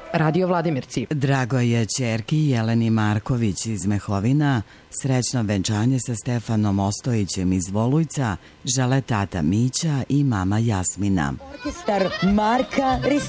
Radio Vladimirci. Dragoj ćerki Jeleni Marković iz Mehovina srećno venčanje sa Stefanom Ostojićem iz Volujca žele tata Mića i mama Jasmina. Orkestar Marka